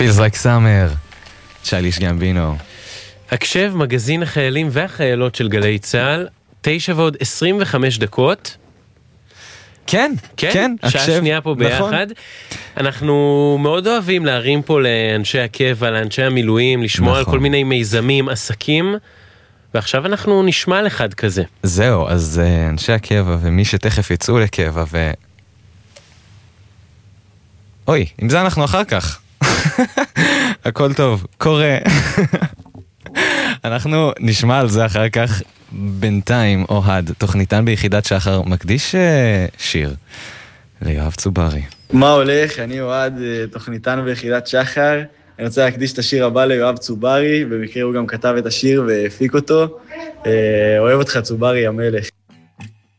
Feels like summer. צ'ייליש גמבינו. הקשב, מגזין החיילים והחיילות של גלי צהל, 9:25. כן, כן, שעה שנייה פה ביחד. נכון. אנחנו מאוד אוהבים להרים פה לאנשי הקבע, לאנשי המילואים, לשמוע על כל מיני מיזמים, עסקים, ועכשיו אנחנו נשמע על אחד כזה. זהו, אז אנשי הקבע ומי שתכף יצאו לקבע אוי, עם זה אנחנו אחר כך. הכל טוב, קורה. אנחנו נשמע על זה אחר כך. בינתיים אוהד, תוכניתן ביחידת שחר, מקדיש שיר ליואב צוברי. מה הולך? אני אוהד, תוכניתן ביחידת שחר. אני רוצה להקדיש את השיר הבא ליואב צוברי, במקרה הוא גם כתב את השיר והפיק אותו. אוהב אותך צוברי המלך.